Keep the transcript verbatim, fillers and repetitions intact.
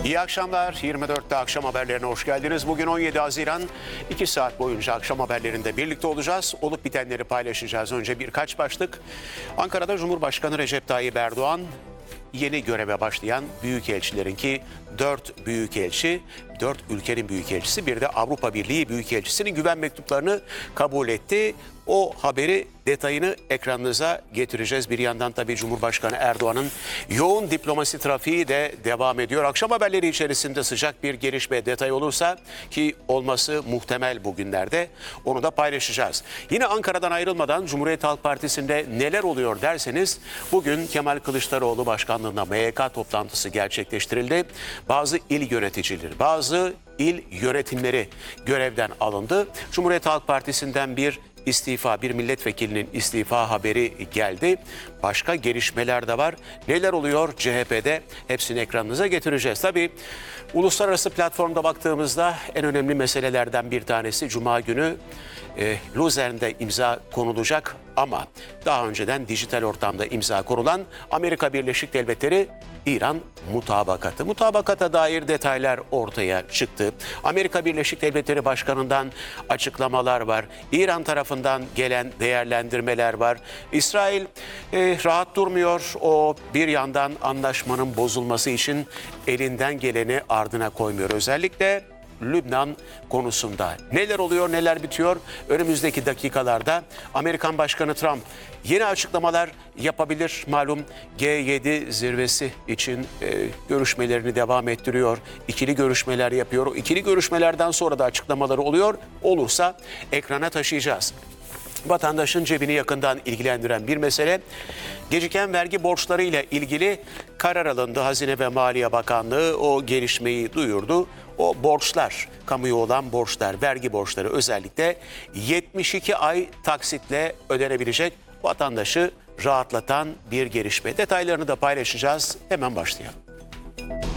İyi akşamlar. yirmi dörtte akşam haberlerine hoş geldiniz. Bugün on yedi Haziran. iki saat boyunca akşam haberlerinde birlikte olacağız. Olup bitenleri paylaşacağız. Önce birkaç başlık. Ankara'da Cumhurbaşkanı Recep Tayyip Erdoğan yeni göreve başlayan büyükelçilerin ki dört büyükelçi, dört ülkenin büyükelçisi, bir de Avrupa Birliği büyükelçisinin güven mektuplarını kabul etti. O haberi, detayını ekranınıza getireceğiz. Bir yandan tabii Cumhurbaşkanı Erdoğan'ın yoğun diplomasi trafiği de devam ediyor. Akşam haberleri içerisinde sıcak bir gelişme, detay olursa ki olması muhtemel bugünlerde, onu da paylaşacağız. Yine Ankara'dan ayrılmadan Cumhuriyet Halk Partisi'nde neler oluyor derseniz, bugün Kemal Kılıçdaroğlu başkanlığında M Y K toplantısı gerçekleştirildi. Bazı il yöneticileri, bazı il yönetimleri görevden alındı. Cumhuriyet Halk Partisi'nden bir istifa, bir milletvekilinin istifa haberi geldi. Başka gelişmeler de var. Neler oluyor C H P'de? Hepsini ekranınıza getireceğiz. Tabii uluslararası platformda baktığımızda en önemli meselelerden bir tanesi Cuma günü e, Luzern'de imza konulacak ama daha önceden dijital ortamda imza konulan Amerika Birleşik Devletleri İran mutabakatı. Mutabakata dair detaylar ortaya çıktı. Amerika Birleşik Devletleri Başkanı'ndan açıklamalar var. İran tarafından gelen değerlendirmeler var. İsrail e, rahat durmuyor. O bir yandan anlaşmanın bozulması için elinden geleni ardına koymuyor. Özellikle Lübnan konusunda neler oluyor, neler bitiyor? Önümüzdeki dakikalarda Amerikan Başkanı Trump yeni açıklamalar yapabilir. Malum G yedi zirvesi için e, görüşmelerini devam ettiriyor. İkili görüşmeler yapıyor. O ikili görüşmelerden sonra da açıklamaları oluyor. Olursa ekrana taşıyacağız. Vatandaşın cebini yakından ilgilendiren bir mesele, geciken vergi borçları ile ilgili karar alındı. Hazine ve Maliye Bakanlığı o gelişmeyi duyurdu. O borçlar, kamuya olan borçlar, vergi borçları özellikle yetmiş iki ay taksitle ödenebilecek, vatandaşı rahatlatan bir gelişme. Detaylarını da paylaşacağız. Hemen başlayalım.